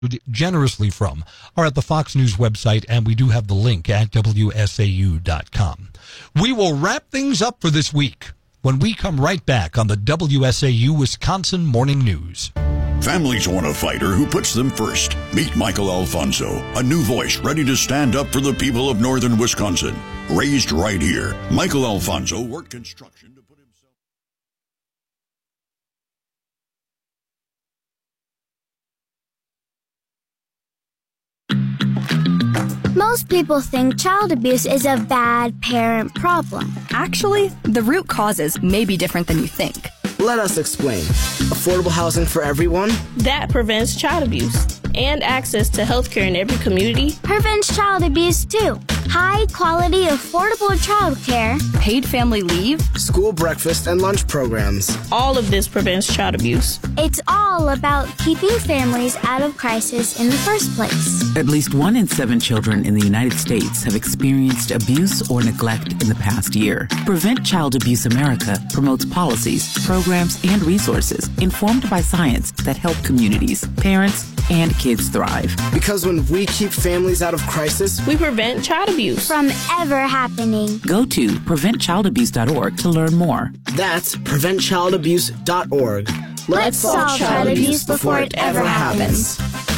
generously from are at the Fox News website, and we do have the link at WSAU.com. We will wrap things up for this week when we come right back on the WSAU Wisconsin Morning News. Families want a fighter who puts them first. Meet Michael Alfonso, a new voice ready to stand up for the people of northern Wisconsin. Raised right here, Michael Alfonso worked construction to put himself... Most people think child abuse is a bad parent problem. Actually, the root causes may be different than you think. Let us explain. Affordable housing for everyone? That prevents child abuse. And access to health care in every community prevents child abuse too. High quality, affordable child care. Paid family leave. School breakfast and lunch programs. All of this prevents child abuse. It's all about keeping families out of crisis in the first place. At least 1 in 7 children in the United States have experienced abuse or neglect in the past year. Prevent Child Abuse America promotes policies, programs, and resources informed by science that help communities, parents, and kids thrive. Because when we keep families out of crisis, we prevent child abuse from ever happening. Go to preventchildabuse.org to learn more. That's preventchildabuse.org. Let's solve child abuse before it ever happens.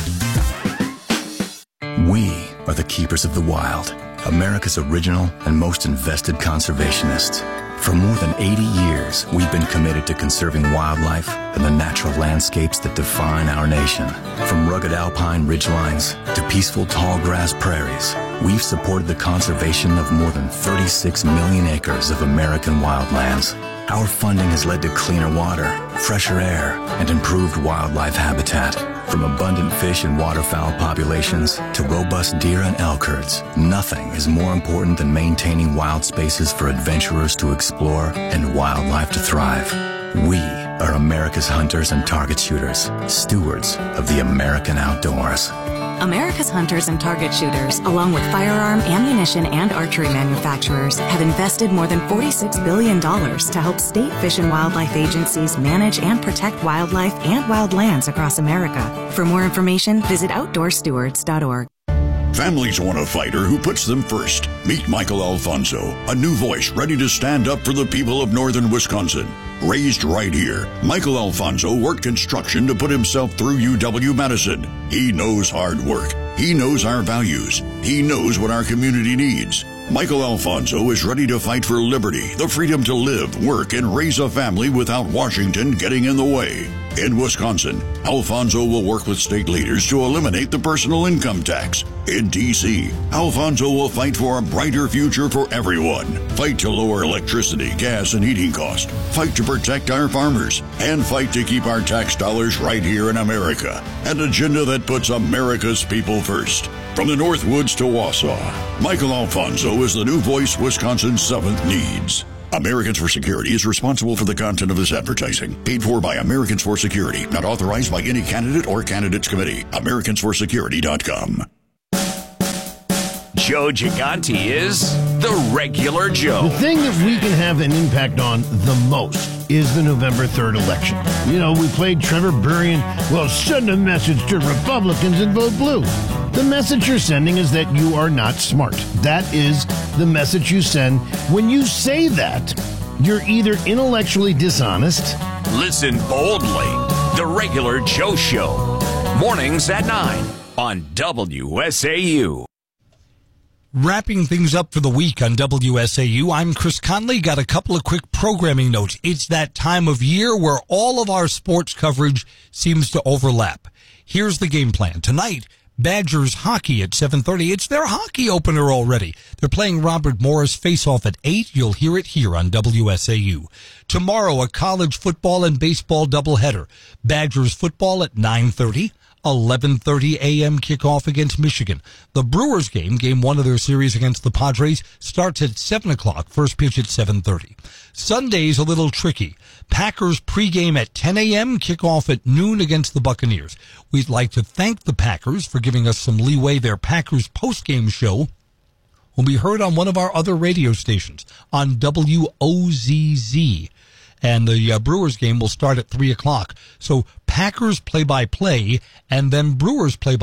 We are the keepers of the wild, America's original and most invested conservationists. For more than 80 years, we've been committed to conserving wildlife and the natural landscapes that define our nation. From rugged alpine ridgelines to peaceful tall grass prairies, we've supported the conservation of more than 36 million acres of American wildlands. Our funding has led to cleaner water, fresher air, and improved wildlife habitat. From abundant fish and waterfowl populations to robust deer and elk herds, nothing is more important than maintaining wild spaces for adventurers to explore and wildlife to thrive. We are America's hunters and target shooters, stewards of the American outdoors. America's hunters and target shooters, along with firearm, ammunition, and archery manufacturers, have invested more than $46 billion to help state fish and wildlife agencies manage and protect wildlife and wildlands across America. For more information, visit OutdoorStewards.org. Families want a fighter who puts them first. Meet Michael Alfonso, a new voice ready to stand up for the people of northern Wisconsin. Raised right here, Michael Alfonso worked construction to put himself through UW-Madison. He knows hard work. He knows our values. He knows what our community needs. Michael Alfonso is ready to fight for liberty, the freedom to live, work, and raise a family without Washington getting in the way. In Wisconsin, Alfonso will work with state leaders to eliminate the personal income tax. In D.C., Alfonso will fight for a brighter future for everyone. Fight to lower electricity, gas, and heating costs. Fight to protect our farmers. And fight to keep our tax dollars right here in America. An agenda that puts America's people first. From the Northwoods to Wausau, Michael Alfonso is the new voice Wisconsin's 7th needs. Americans for Security is responsible for the content of this advertising. Paid for by Americans for Security. Not authorized by any candidate or candidates committee. AmericansForSecurity.com. Joe Gigante is the regular Joe. The thing that we can have an impact on the most is the November 3rd election. You know, we played Trevor Burrian. Well, send a message to Republicans and vote blue. The message you're sending is that you are not smart. That is the message you send. When you say that, you're either intellectually dishonest. Listen boldly. The regular Joe Show. Mornings at 9 on WSAU. Wrapping things up for the week on WSAU, I'm Chris Conley. Got a couple of quick programming notes. It's that time of year where all of our sports coverage seems to overlap. Here's the game plan. Tonight, Badgers hockey at 7:30. It's their hockey opener already. They're playing Robert Morris face-off at 8. You'll hear it here on WSAU. Tomorrow, a college football and baseball doubleheader. Badgers football at 9:30. 11:30 a.m. kickoff against Michigan. The Brewers game 1 of their series against the Padres, starts at 7 o'clock, first pitch at 7:30. Sunday's a little tricky. Packers pregame at 10 a.m., kickoff at noon against the Buccaneers. We'd like to thank the Packers for giving us some leeway. Their Packers postgame show will be heard on one of our other radio stations, on WOZZ. And the Brewers game will start at 3 o'clock. So Packers play-by-play and then Brewers play-by-play.